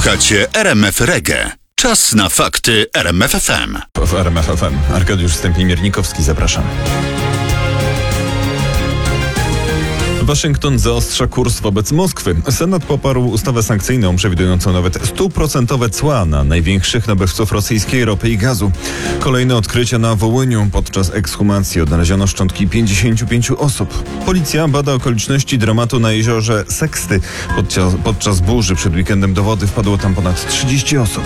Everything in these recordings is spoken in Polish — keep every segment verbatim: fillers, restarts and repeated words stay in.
Słuchacie R M F Reggae. Czas na fakty R M F F M. W R M F F M Arkadiusz Stępień-Miernikowski, zapraszam. Waszyngton zaostrza kurs wobec Moskwy. Senat poparł ustawę sankcyjną przewidującą nawet stuprocentowe cła na największych nabywców rosyjskiej ropy i gazu. Kolejne odkrycia na Wołyniu. Podczas ekshumacji odnaleziono szczątki pięćdziesięciu pięciu osób. Policja bada okoliczności dramatu na jeziorze Seksty. Podczas, podczas burzy przed weekendem do wody wpadło tam ponad trzydzieści osób.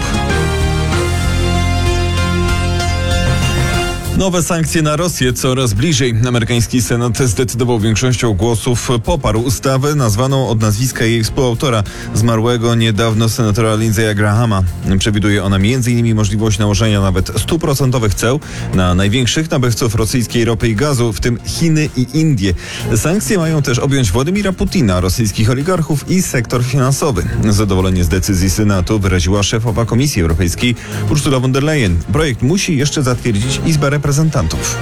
Nowe sankcje na Rosję coraz bliżej. Amerykański Senat zdecydował większością głosów poparł ustawę nazwaną od nazwiska jej współautora, zmarłego niedawno senatora Lindsey'a Grahama. Przewiduje ona między innymi możliwość nałożenia nawet stuprocentowych ceł na największych nabywców rosyjskiej ropy i gazu, w tym Chiny i Indie. Sankcje mają też objąć Władimira Putina, rosyjskich oligarchów i sektor finansowy. Zadowolenie z decyzji Senatu wyraziła szefowa Komisji Europejskiej Ursula von der Leyen. Projekt musi jeszcze zatwierdzić Izba Reprezentantów. reprezentantów.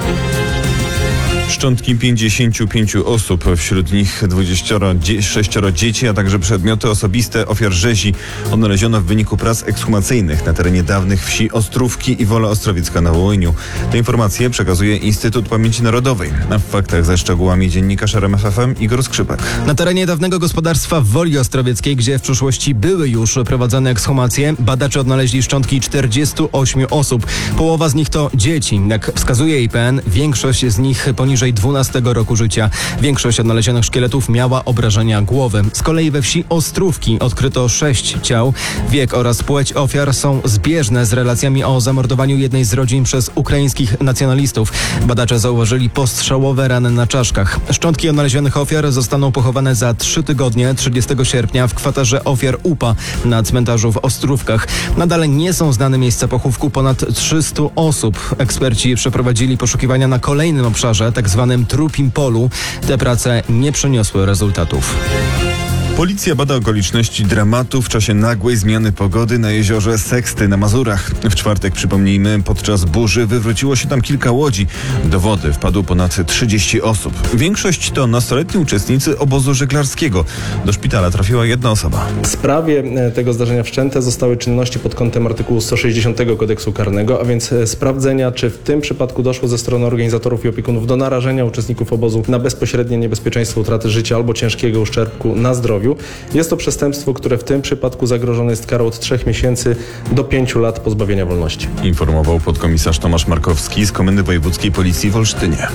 Szczątki pięćdziesięciu pięciu osób, wśród nich dwadzieścia sześć dzieci, a także przedmioty osobiste ofiar rzezi odnaleziono w wyniku prac ekshumacyjnych na terenie dawnych wsi Ostrówki i Wola Ostrowiecka na Wołyniu. Te informacje przekazuje Instytut Pamięci Narodowej. A w faktach ze szczegółami dziennikarz R M F F M Igor Skrzypek. Na terenie dawnego gospodarstwa w Woli Ostrowieckiej, gdzie w przeszłości były już prowadzone ekshumacje, badacze odnaleźli szczątki czterdziestu ośmiu osób. Połowa z nich to dzieci. Jak wskazuje I P N, większość z nich poniżej dwunastego roku życia. Większość odnalezionych szkieletów miała obrażenia głowy. Z kolei we wsi Ostrówki odkryto sześć ciał. Wiek oraz płeć ofiar są zbieżne z relacjami o zamordowaniu jednej z rodzin przez ukraińskich nacjonalistów. Badacze zauważyli postrzałowe rany na czaszkach. Szczątki odnalezionych ofiar zostaną pochowane za trzy tygodnie, trzydziestego sierpnia, w kwaterze ofiar U P A na cmentarzu w Ostrówkach. Nadal nie są znane miejsca pochówku ponad trzystu osób. Eksperci przeprowadzili poszukiwania na kolejnym obszarze, tak zwanym Trupim Polu. Te prace nie przyniosły rezultatów. Policja bada okoliczności dramatu w czasie nagłej zmiany pogody na jeziorze Seksty na Mazurach. W czwartek, przypomnijmy, podczas burzy wywróciło się tam kilka łodzi. Do wody wpadło ponad trzydzieści osób. Większość to nastoletni uczestnicy obozu żeglarskiego. Do szpitala trafiła jedna osoba. W sprawie tego zdarzenia wszczęte zostały czynności pod kątem artykułu sto sześćdziesiątego Kodeksu Karnego, a więc sprawdzenia, czy w tym przypadku doszło ze strony organizatorów i opiekunów do narażenia uczestników obozu na bezpośrednie niebezpieczeństwo utraty życia albo ciężkiego uszczerbku na zdrowiu. Jest to przestępstwo, które w tym przypadku zagrożone jest karą od trzech miesięcy do pięciu lat pozbawienia wolności. Informował podkomisarz Tomasz Markowski z Komendy Wojewódzkiej Policji w Olsztynie.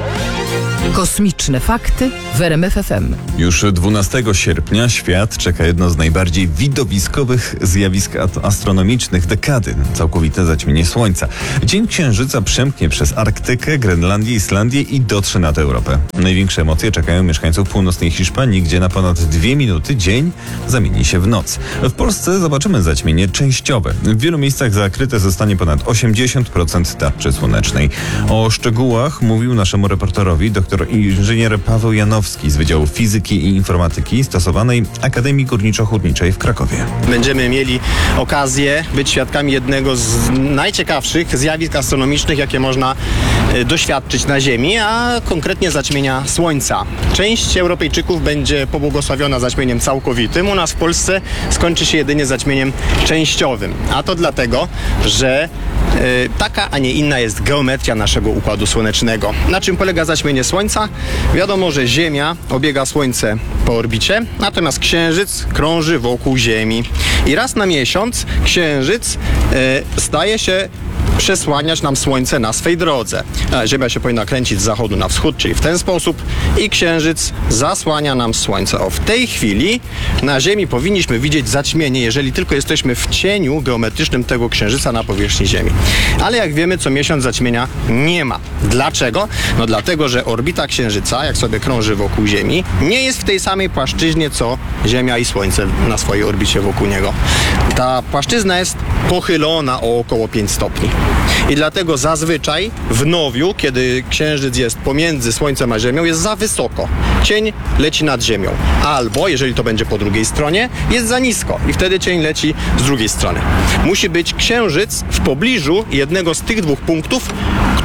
Kosmiczne fakty w R M F F M. Już dwunastego sierpnia świat czeka jedno z najbardziej widowiskowych zjawisk astronomicznych dekady. Całkowite zaćmienie Słońca. Dzień Księżyca przemknie przez Arktykę, Grenlandię, Islandię i dotrze nad Europę. Największe emocje czekają mieszkańców północnej Hiszpanii, gdzie na ponad dwie minuty dzień zamieni się w noc. W Polsce zobaczymy zaćmienie częściowe. W wielu miejscach zakryte zostanie ponad osiemdziesiąt procent tarczy słonecznej. O szczegółach mówił naszemu reporterowi dr inżynier Paweł Janowski z Wydziału Fizyki i Informatyki stosowanej Akademii Górniczo-Hutniczej w Krakowie. Będziemy mieli okazję być świadkami jednego z najciekawszych zjawisk astronomicznych, jakie można doświadczyć na Ziemi, a konkretnie zaćmienia Słońca. Część Europejczyków będzie pobłogosławiona zaćmieniem całkowitym. U nas w Polsce skończy się jedynie zaćmieniem częściowym. A to dlatego, że y, taka, a nie inna jest geometria naszego Układu Słonecznego. Na czym polega zaćmienie Słońca? Wiadomo, że Ziemia obiega Słońce po orbicie, natomiast Księżyc krąży wokół Ziemi. I raz na miesiąc Księżyc y, staje się przesłaniać nam Słońce na swej drodze. Ziemia się powinna kręcić z zachodu na wschód, czyli w ten sposób, i Księżyc zasłania nam Słońce. O, w tej chwili na Ziemi powinniśmy widzieć zaćmienie, jeżeli tylko jesteśmy w cieniu geometrycznym tego Księżyca na powierzchni Ziemi. Ale jak wiemy, co miesiąc zaćmienia nie ma. Dlaczego? No dlatego, że orbita Księżyca, jak sobie krąży wokół Ziemi, nie jest w tej samej płaszczyźnie, co Ziemia i Słońce na swojej orbicie wokół niego. Ta płaszczyzna jest pochylona o około pięć stopni. I dlatego zazwyczaj w nowiu, kiedy Księżyc jest pomiędzy Słońcem a Ziemią, jest za wysoko. Cień leci nad Ziemią. Albo, jeżeli to będzie po drugiej stronie, jest za nisko i wtedy cień leci z drugiej strony. Musi być Księżyc w pobliżu jednego z tych dwóch punktów,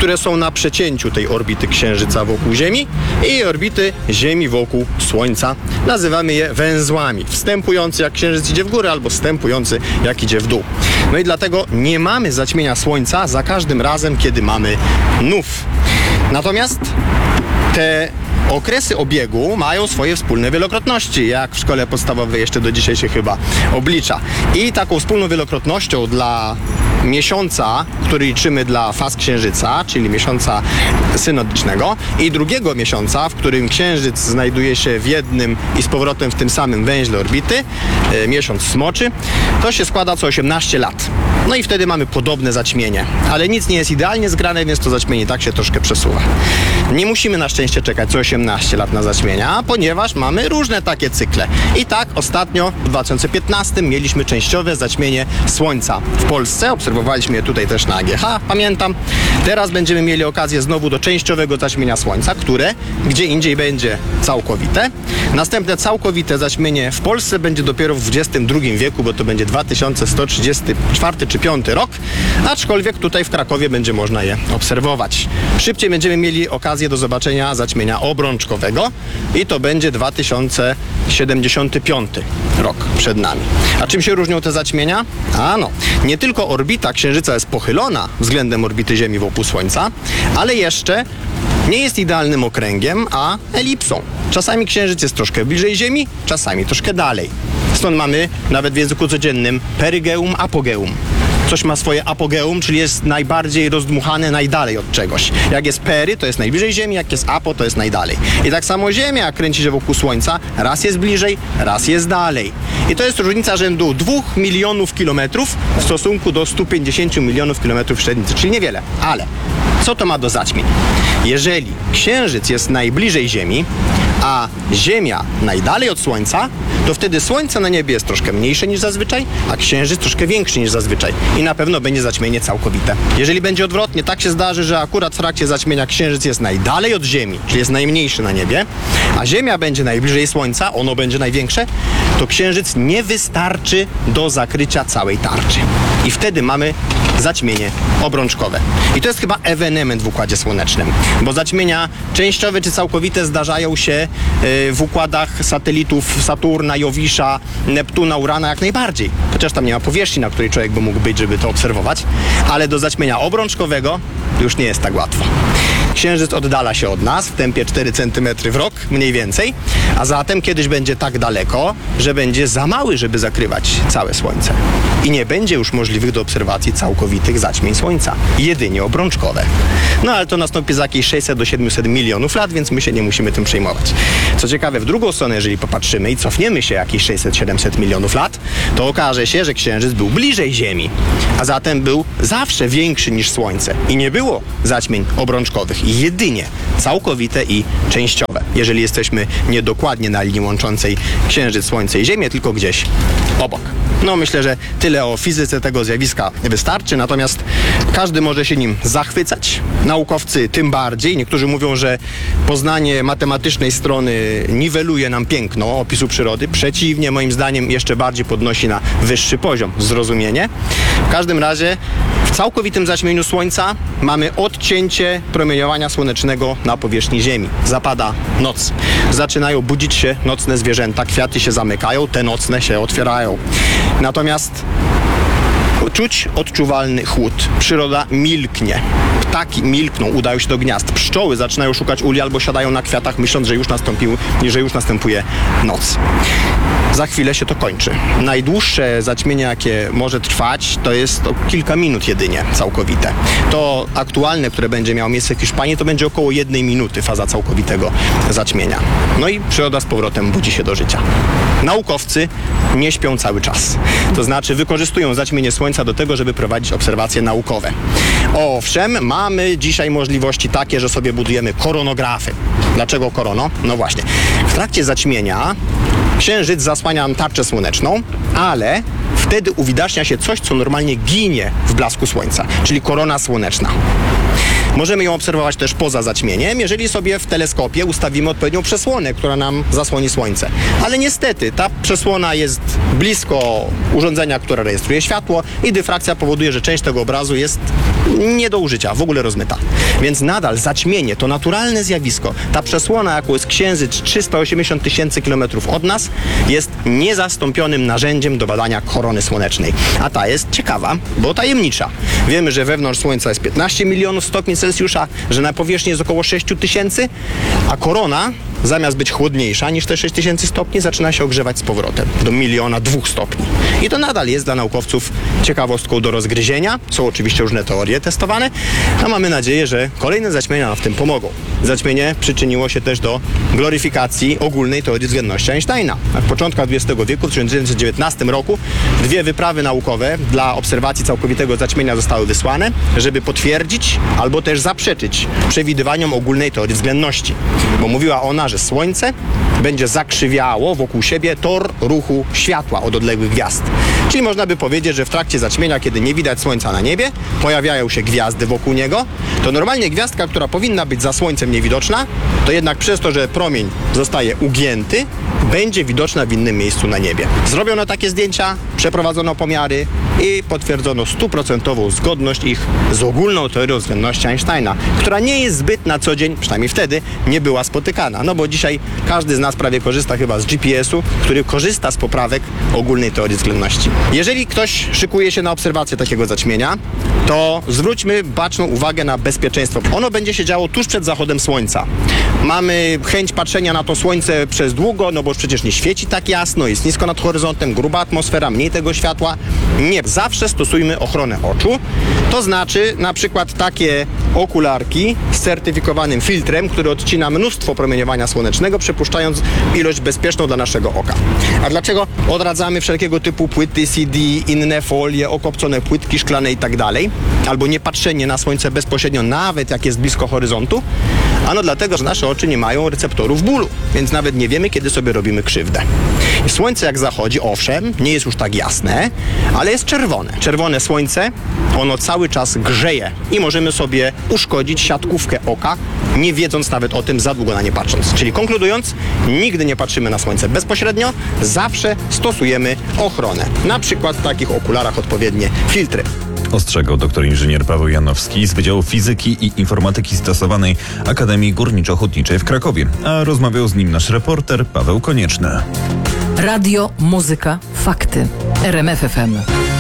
które są na przecięciu tej orbity Księżyca wokół Ziemi i orbity Ziemi wokół Słońca. Nazywamy je węzłami, wstępujący jak Księżyc idzie w górę, albo wstępujący jak idzie w dół. No i dlatego nie mamy zaćmienia Słońca za każdym razem, kiedy mamy nów. Natomiast te okresy obiegu mają swoje wspólne wielokrotności, jak w szkole podstawowej jeszcze do dzisiaj się chyba oblicza. I taką wspólną wielokrotnością dla miesiąca, który liczymy dla faz Księżyca, czyli miesiąca synodycznego, i drugiego miesiąca, w którym Księżyc znajduje się w jednym i z powrotem w tym samym węźle orbity, e, miesiąc smoczy, to się składa co osiemnaście lat. No i wtedy mamy podobne zaćmienie. Ale nic nie jest idealnie zgrane, więc to zaćmienie tak się troszkę przesuwa. Nie musimy na szczęście czekać co osiemnaście lat na zaćmienia, ponieważ mamy różne takie cykle. I tak ostatnio w dwa tysiące piętnastym mieliśmy częściowe zaćmienie Słońca w Polsce. Obserwowaliśmy je tutaj też na A G H, pamiętam. Teraz będziemy mieli okazję znowu do częściowego zaćmienia Słońca, które gdzie indziej będzie całkowite. Następne całkowite zaćmienie w Polsce będzie dopiero w dwudziestym drugim wieku, bo to będzie dwa tysiące sto trzydziesty czwarty czy piąty rok, aczkolwiek tutaj w Krakowie będzie można je obserwować. Szybciej będziemy mieli okazję do zobaczenia zaćmienia obrączkowego i to będzie dwa tysiące siedemdziesiąty piąty rok przed nami. A czym się różnią te zaćmienia? Ano, nie tylko orbita Księżyca jest pochylona względem orbity Ziemi wokół Słońca, ale jeszcze nie jest idealnym okręgiem, a elipsą. Czasami Księżyc jest troszkę bliżej Ziemi, czasami troszkę dalej. Stąd mamy nawet w języku codziennym perygeum, apogeum. Coś ma swoje apogeum, czyli jest najbardziej rozdmuchane najdalej od czegoś. Jak jest pery, to jest najbliżej Ziemi, jak jest apo, to jest najdalej. I tak samo Ziemia kręci się wokół Słońca, raz jest bliżej, raz jest dalej. I to jest różnica rzędu dwóch milionów kilometrów w stosunku do stu pięćdziesięciu milionów kilometrów średnicy, czyli niewiele. Ale co to ma do zaćmień? Jeżeli Księżyc jest najbliżej Ziemi, a Ziemia najdalej od Słońca, to wtedy Słońce na niebie jest troszkę mniejsze niż zazwyczaj, a Księżyc troszkę większy niż zazwyczaj. I na pewno będzie zaćmienie całkowite. Jeżeli będzie odwrotnie, tak się zdarzy, że akurat w trakcie zaćmienia Księżyc jest najdalej od Ziemi, czyli jest najmniejszy na niebie, a Ziemia będzie najbliżej Słońca, ono będzie największe, to Księżyc nie wystarczy do zakrycia całej tarczy. I wtedy mamy zaćmienie obrączkowe. I to jest chyba ewenement w Układzie Słonecznym, bo zaćmienia częściowe czy całkowite zdarzają się w układach satelitów Saturna, Jowisza, Neptuna, Urana jak najbardziej. Chociaż tam nie ma powierzchni, na której człowiek by mógł być, żeby to obserwować. Ale do zaćmienia obrączkowego już nie jest tak łatwo. Księżyc oddala się od nas w tempie cztery centymetry w rok, mniej więcej, a zatem kiedyś będzie tak daleko, że będzie za mały, żeby zakrywać całe Słońce. I nie będzie już możliwych do obserwacji całkowitych zaćmień Słońca. Jedynie obrączkowe. No ale to nastąpi za jakieś sześćset do siedmiuset milionów lat, więc my się nie musimy tym przejmować. Co ciekawe, w drugą stronę, jeżeli popatrzymy i cofniemy się jakieś sześćset do siedemset milionów lat, to okaże się, że Księżyc był bliżej Ziemi, a zatem był zawsze większy niż Słońce. I nie było zaćmień obrączkowych. Jedynie całkowite i częściowe. Jeżeli jesteśmy niedokładnie na linii łączącej Księżyc, Słońce i Ziemię, tylko gdzieś obok. No myślę, że tyle o fizyce tego zjawiska wystarczy, natomiast każdy może się nim zachwycać. Naukowcy tym bardziej. Niektórzy mówią, że poznanie matematycznej strony niweluje nam piękno opisu przyrody. Przeciwnie, moim zdaniem jeszcze bardziej podnosi na wyższy poziom zrozumienie. W każdym razie w całkowitym zaćmieniu Słońca mamy odcięcie promieniowania słonecznego na powierzchni Ziemi. Zapada noc. Zaczynają budzić się nocne zwierzęta, kwiaty się zamykają, te nocne się otwierają. Natomiast czuć odczuwalny chłód. Przyroda milknie. Ptaki milkną, udają się do gniazd. Pszczoły zaczynają szukać uli albo siadają na kwiatach, myśląc, że już nastąpił, że już następuje noc. Za chwilę się to kończy. Najdłuższe zaćmienie, jakie może trwać, to jest to kilka minut jedynie całkowite. To aktualne, które będzie miało miejsce w Hiszpanii, to będzie około jednej minuty faza całkowitego zaćmienia. No i przyroda z powrotem budzi się do życia. Naukowcy nie śpią cały czas. To znaczy wykorzystują zaćmienie Słońca do tego, żeby prowadzić obserwacje naukowe. Owszem, mamy dzisiaj możliwości takie, że sobie budujemy koronografy. Dlaczego korono? No właśnie. W trakcie zaćmienia Księżyc zasłania nam tarczę słoneczną, ale wtedy uwidacznia się coś, co normalnie ginie w blasku Słońca, czyli korona słoneczna. Możemy ją obserwować też poza zaćmieniem, jeżeli sobie w teleskopie ustawimy odpowiednią przesłonę, która nam zasłoni Słońce. Ale niestety ta przesłona jest blisko urządzenia, które rejestruje światło i dyfrakcja powoduje, że część tego obrazu jest nie do użycia, w ogóle rozmyta. Więc nadal zaćmienie to naturalne zjawisko. Ta przesłona, jaką jest Księżyc trzysta osiemdziesiąt tysięcy kilometrów od nas, jest niezastąpionym narzędziem do badania korony słonecznej. A ta jest ciekawa, bo tajemnicza. Wiemy, że wewnątrz Słońca jest piętnaście milionów stopni Celsjusza, że na powierzchni jest około sześć tysięcy, a korona zamiast być chłodniejsza niż te sześć tysięcy stopni, zaczyna się ogrzewać z powrotem do miliona dwóch stopni. I to nadal jest dla naukowców ciekawostką do rozgryzienia. Są oczywiście różne teorie testowane, a mamy nadzieję, że kolejne zaćmienia nam w tym pomogą. Zaćmienie przyczyniło się też do gloryfikacji ogólnej teorii względności Einsteina. W początkach dwudziestego wieku, w tysiąc dziewięćset dziewiętnastym roku, dwie wyprawy naukowe dla obserwacji całkowitego zaćmienia zostały wysłane, żeby potwierdzić albo też zaprzeczyć przewidywaniom ogólnej teorii względności. Bo mówiła ona, że Słońce będzie zakrzywiało wokół siebie tor ruchu światła od odległych gwiazd. Czyli można by powiedzieć, że w trakcie zaćmienia, kiedy nie widać Słońca na niebie, pojawiają się gwiazdy wokół niego, to normalnie gwiazdka, która powinna być za Słońcem niewidoczna, to jednak przez to, że promień zostaje ugięty, będzie widoczna w innym miejscu na niebie. Zrobiono takie zdjęcia, przeprowadzono pomiary i potwierdzono stuprocentową zgodność ich z ogólną teorią względności Einsteina, która nie jest zbyt na co dzień, przynajmniej wtedy, nie była spotykana. No bo dzisiaj każdy z nas prawie korzysta chyba z G P S u, który korzysta z poprawek ogólnej teorii względności. Jeżeli ktoś szykuje się na obserwację takiego zaćmienia, to zwróćmy baczną uwagę na bezpieczeństwo. Ono będzie się działo tuż przed zachodem Słońca. Mamy chęć patrzenia na to Słońce przez długo, no bo przecież nie świeci tak jasno, jest nisko nad horyzontem, gruba atmosfera, mniej tego światła. Nie, zawsze stosujmy ochronę oczu. To znaczy na przykład takie okularki z certyfikowanym filtrem, który odcina mnóstwo promieniowania słonecznego, przepuszczając ilość bezpieczną dla naszego oka. A dlaczego odradzamy wszelkiego typu płyty C D, inne folie, okopcone płytki szklane i tak dalej? Albo nie patrzenie na Słońce bezpośrednio, nawet jak jest blisko horyzontu? Ano dlatego, że nasze oczy nie mają receptorów bólu, więc nawet nie wiemy, kiedy sobie robimy krzywdę. Słońce jak zachodzi, owszem, nie jest już tak jasne, ale jest czerwone. Czerwone słońce, ono cały czas grzeje i możemy sobie uszkodzić siatkówkę oka, nie wiedząc nawet o tym, za długo na nie patrząc. Czyli konkludując, nigdy nie patrzymy na Słońce bezpośrednio, zawsze stosujemy ochronę. Na przykład w takich okularach odpowiednie filtry. Ostrzegał doktor inżynier Paweł Janowski z Wydziału Fizyki i Informatyki Stosowanej Akademii Górniczo-Hutniczej w Krakowie. A rozmawiał z nim nasz reporter Paweł Konieczny. Radio, muzyka, fakty. R M F F M.